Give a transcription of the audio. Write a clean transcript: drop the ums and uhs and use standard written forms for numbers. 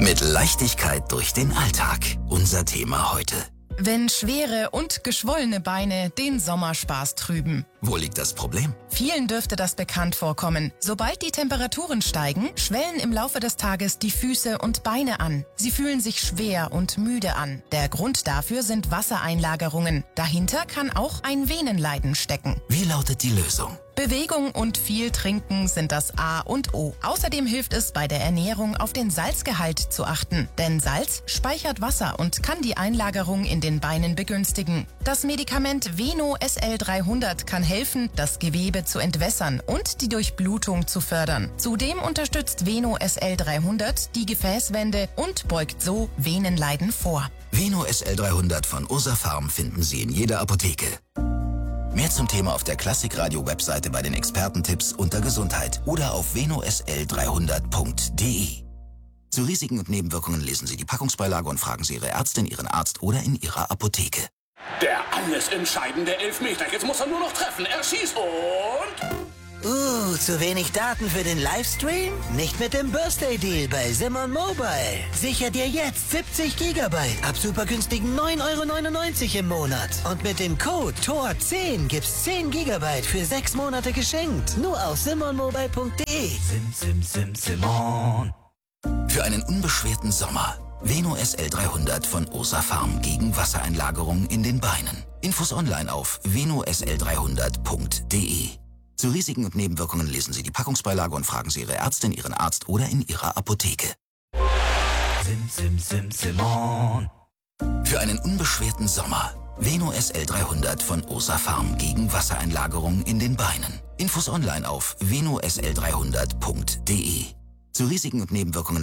Mit Leichtigkeit durch den Alltag. Unser Thema heute. Wenn schwere und geschwollene Beine den Sommerspaß trüben. Wo liegt das Problem? Vielen dürfte das bekannt vorkommen. Sobald die Temperaturen steigen, schwellen im Laufe des Tages die Füße und Beine an. Sie fühlen sich schwer und müde an. Der Grund dafür sind Wassereinlagerungen. Dahinter kann auch ein Venenleiden stecken. Wie lautet die Lösung? Bewegung und viel Trinken sind das A und O. Außerdem hilft es bei der Ernährung auf den Salzgehalt zu achten. Denn Salz speichert Wasser und kann die Einlagerung in den Beinen begünstigen. Das Medikament Veno SL300 kann helfen, das Gewebe zu entwässern und die Durchblutung zu fördern. Zudem unterstützt Veno SL300 die Gefäßwände und beugt so Venenleiden vor. Veno SL300 von Ursafarm finden Sie in jeder Apotheke. Mehr zum Thema auf der Klassikradio-Webseite bei den Expertentipps unter Gesundheit oder auf venosl300.de. Zu Risiken und Nebenwirkungen lesen Sie die Packungsbeilage und fragen Sie Ihre Ärztin, Ihren Arzt oder in Ihrer Apotheke. Der alles entscheidende Elfmeter. Jetzt muss er nur noch treffen. Er schießt und... zu wenig Daten für den Livestream? Nicht mit dem Birthday Deal bei Simon Mobile. Sicher dir jetzt 70 GB ab super günstigen 9,99 € im Monat. Und mit dem Code TOR10 gibt's 10 GB für 6 Monate geschenkt. Nur auf simonmobile.de. Simon. Für einen unbeschwerten Sommer. Veno SL300 von Ursafarm gegen Wassereinlagerung in den Beinen. Infos online auf venosl300.de. Zu Risiken und Nebenwirkungen lesen Sie die Packungsbeilage und fragen Sie Ihre Ärztin, Ihren Arzt oder in Ihrer Apotheke. Simon. Für einen unbeschwerten Sommer. Veno SL300 von Ursafarm gegen Wassereinlagerung in den Beinen. Infos online auf venosl300.de. Zu Risiken und Nebenwirkungen